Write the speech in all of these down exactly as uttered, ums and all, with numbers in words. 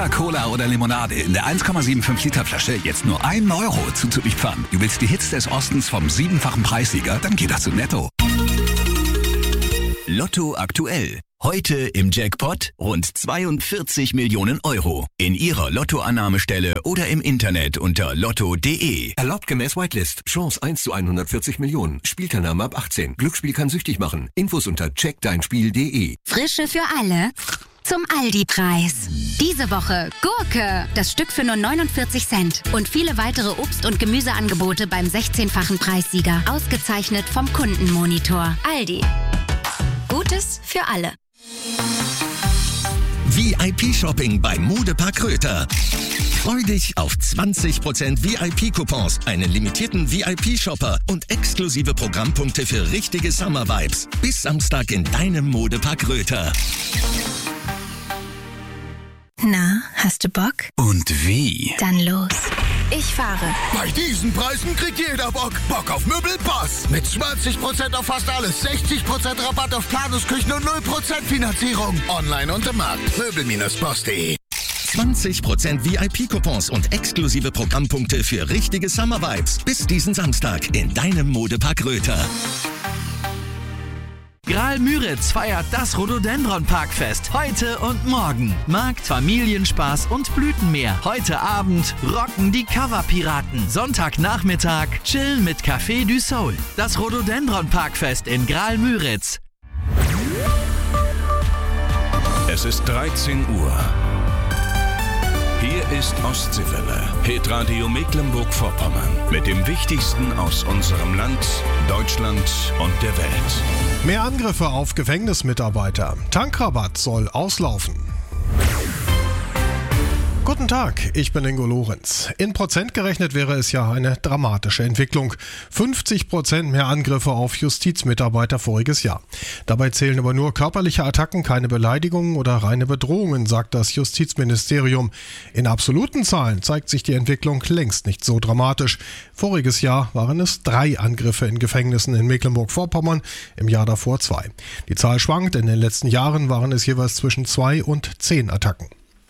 Fanta, Cola oder Limonade in der eins Komma fünfundsiebzig Liter Flasche jetzt nur ein Euro zuzuliefern. Du willst die Hits des Ostens vom siebenfachen Preissieger? Dann geh doch zu Netto. Lotto aktuell. Heute im Jackpot rund zweiundvierzig Millionen Euro. In Ihrer Lottoannahmestelle oder im Internet unter lotto punkt de. Erlaubt gemäß Whitelist. Chance eins zu hundertvierzig Millionen. Spielteilnahme ab achtzehn. Glücksspiel kann süchtig machen. Infos unter check dein spiel punkt de. Frische für alle. Zum Aldi-Preis. Diese Woche Gurke. Das Stück für nur neunundvierzig Cent. Und viele weitere Obst- und Gemüseangebote beim sechzehnfachen Preissieger. Ausgezeichnet vom Kundenmonitor. Aldi. Gutes für alle. V I P-Shopping beim Modepark Röther. Freu dich auf zwanzig Prozent V I P-Coupons, einen limitierten V I P-Shopper und exklusive Programmpunkte für richtige Summer-Vibes. Bis Samstag in deinem Modepark Röther. Na, hast du Bock? Und wie? Dann los. Ich fahre. Bei diesen Preisen kriegt jeder Bock. Bock auf Möbelpass. Mit zwanzig Prozent auf fast alles, sechzig Prozent Rabatt auf Planungsküchen und null Prozent Finanzierung. Online und im Markt. Möbel Boss punkt de. zwanzig Prozent V I P-Coupons und exklusive Programmpunkte für richtige Summer-Vibes. Bis diesen Samstag in deinem Modepark Röther. Graal-Müritz feiert das Rhododendron-Parkfest heute und morgen. Markt, Familienspaß und Blütenmeer. Heute Abend rocken die Cover-Piraten. Sonntagnachmittag chillen mit Café du Soul. Das Rhododendron-Parkfest in Graal-Müritz. Es ist dreizehn Uhr. Hier ist Ostseewelle, Hitradio Mecklenburg-Vorpommern. Mit dem Wichtigsten aus unserem Land, Deutschland und der Welt. Mehr Angriffe auf Gefängnismitarbeiter. Tankrabatt soll auslaufen. Guten Tag, ich bin Ingo Lorenz. In Prozent gerechnet wäre es ja eine dramatische Entwicklung. fünfzig Prozent mehr Angriffe auf Justizmitarbeiter voriges Jahr. Dabei zählen aber nur körperliche Attacken, keine Beleidigungen oder reine Bedrohungen, sagt das Justizministerium. In absoluten Zahlen zeigt sich die Entwicklung längst nicht so dramatisch. Voriges Jahr waren es drei Angriffe in Gefängnissen in Mecklenburg-Vorpommern, im Jahr davor zwei. Die Zahl schwankt, in den letzten Jahren waren es jeweils zwischen zwei und zehn Attacken.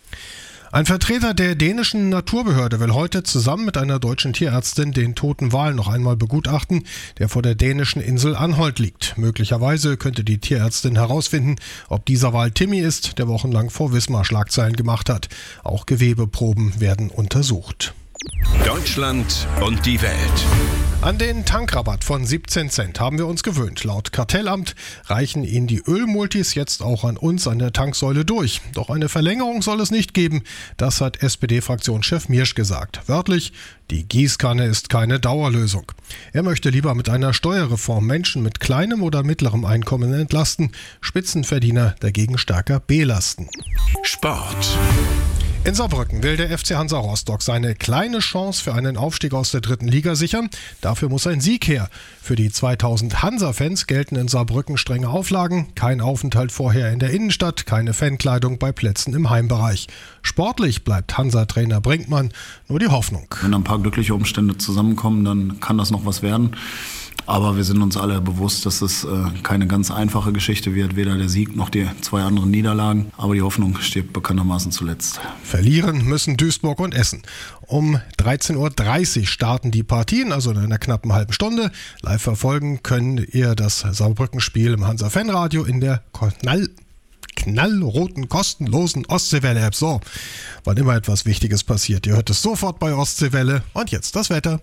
Ein Vertreter der dänischen Naturbehörde will heute zusammen mit einer deutschen Tierärztin den toten Wal noch einmal begutachten, der vor der dänischen Insel Anholt liegt. Möglicherweise könnte die Tierärztin herausfinden, ob dieser Wal Timmy ist, der wochenlang vor Wismar Schlagzeilen gemacht hat. Auch Gewebeproben werden untersucht. Deutschland und die Welt. An den Tankrabatt von siebzehn Cent haben wir uns gewöhnt. Laut Kartellamt reichen ihn die Ölmultis jetzt auch an uns an der Tanksäule durch. Doch eine Verlängerung soll es nicht geben. Das hat S P D-Fraktionschef Miersch gesagt. Wörtlich, die Gießkanne ist keine Dauerlösung. Er möchte lieber mit einer Steuerreform Menschen mit kleinem oder mittlerem Einkommen entlasten, Spitzenverdiener dagegen stärker belasten. Sport. In Saarbrücken will der F C Hansa Rostock seine kleine Chance für einen Aufstieg aus der dritten Liga sichern. Dafür muss ein Sieg her. Für die zweitausend Hansa-Fans gelten in Saarbrücken strenge Auflagen. Kein Aufenthalt vorher in der Innenstadt, keine Fankleidung bei Plätzen im Heimbereich. Sportlich bleibt Hansa-Trainer Brinkmann nur die Hoffnung. Wenn ein paar glückliche Umstände zusammenkommen, dann kann das noch was werden. Aber wir sind uns alle bewusst, dass es äh, keine ganz einfache Geschichte wird, weder der Sieg noch die zwei anderen Niederlagen. Aber die Hoffnung stirbt bekanntermaßen zuletzt. Verlieren müssen Duisburg und Essen. Um dreizehn Uhr dreißig starten die Partien, also in einer knappen halben Stunde. Live verfolgen könnt ihr das Saarbrücken-Spiel im Hansa-Fanradio in der Knall knallroten, kostenlosen Ostseewelle-App. So, wann immer etwas Wichtiges passiert, ihr hört es sofort bei Ostseewelle. Und jetzt das Wetter.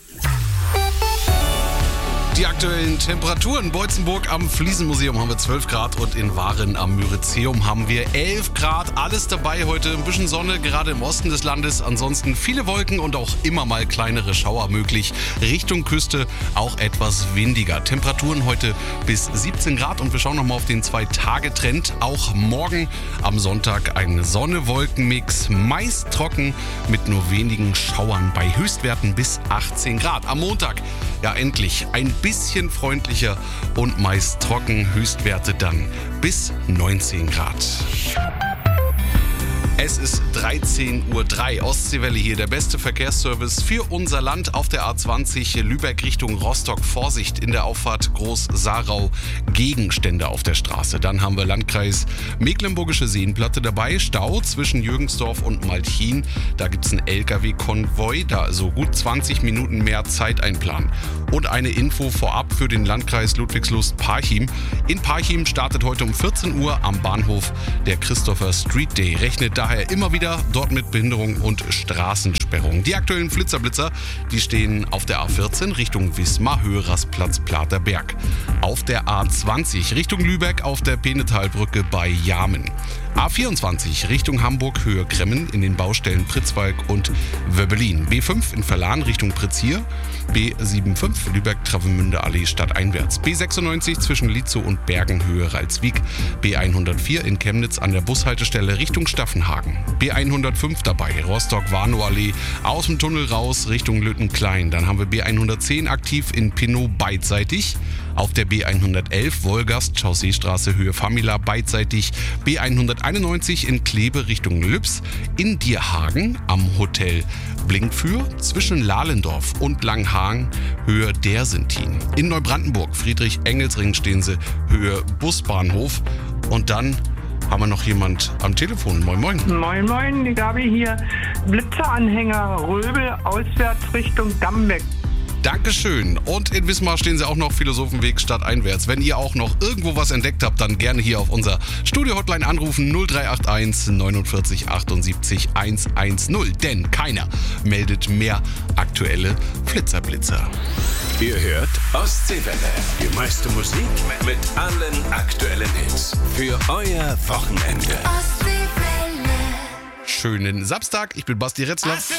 Die aktuellen Temperaturen. Beutzenburg am Fliesenmuseum haben wir zwölf Grad und in Waren am Myrizeum haben wir elf Grad. Alles dabei heute. Ein bisschen Sonne, gerade im Osten des Landes. Ansonsten viele Wolken und auch immer mal kleinere Schauer möglich. Richtung Küste auch etwas windiger. Temperaturen heute bis siebzehn Grad und wir schauen nochmal auf den Zwei-Tage-Trend. Auch morgen am Sonntag ein Sonne-Wolken-Mix. Meist trocken mit nur wenigen Schauern bei Höchstwerten bis achtzehn Grad. Am Montag, ja endlich, ein bisschen freundlicher und meist trocken, Höchstwerte dann bis neunzehn Grad. Es ist dreizehn Uhr drei. Ostseewelle hier, der beste Verkehrsservice für unser Land auf der A zwanzig Lübeck Richtung Rostock. Vorsicht in der Auffahrt Groß-Sarau, Gegenstände auf der Straße. Dann haben wir Landkreis Mecklenburgische Seenplatte dabei, Stau zwischen Jürgensdorf und Malchin. Da gibt es einen L K W-Konvoi, da also gut zwanzig Minuten mehr Zeit einplanen. Und eine Info vorab für den Landkreis Ludwigslust-Parchim. In Parchim startet heute um vierzehn Uhr am Bahnhof der Christopher Street Day. Rechnet daher immer wieder dort mit Behinderung und Straßensperrung. Die aktuellen Flitzerblitzer, die stehen auf der A vierzehn Richtung Wismar, Höhe Rastplatz Platerberg. Auf der A zwanzig Richtung Lübeck auf der Penetalbrücke bei Jamen. A vierundzwanzig Richtung Hamburg, Höhe Kremmen in den Baustellen Pritzwalk und Wöbbelin. B fünf in Verlan Richtung Prizier. B fünfundsiebzig Lübeck-Travemünde Allee stadteinwärts. B sechsundneunzig zwischen Lietzow und Bergen, Höhe Ralswiek. B hundertvier in Chemnitz an der Bushaltestelle Richtung Staffenhagen. B hundertfünf dabei, Rostock-Warnow Allee aus dem Tunnel raus Richtung Lüttenklein. Dann haben wir B hundertzehn aktiv in Pinnow beidseitig. Auf der B hundertelf Wolgast, Chausseestraße, Höhe Famila beidseitig. B hunderteinundneunzig in Kleve Richtung Lübs. In Dierhagen am Hotel Blinkfür zwischen Lahlendorf und Langhagen, Höhe Dersentin. In Neubrandenburg, Friedrich-Engels-Ring stehen sie, Höhe Busbahnhof. Und dann haben wir noch jemand am Telefon. Moin, moin. Moin, moin. Die Gabi hier. Blitzeranhänger Röbel auswärts Richtung Dammbeck. Dankeschön. Und in Wismar stehen sie auch noch Philosophenweg stadteinwärts. Wenn ihr auch noch irgendwo was entdeckt habt, dann gerne hier auf unser Studio-Hotline anrufen null drei acht eins neunundvierzig achtundsiebzig hundertzehn. Denn keiner meldet mehr aktuelle Flitzerblitzer. Ihr hört Ostseewelle. Die meiste Musik mit allen aktuellen Hits. Für euer Wochenende. Schönen Samstag. Ich bin Basti Retzlaff.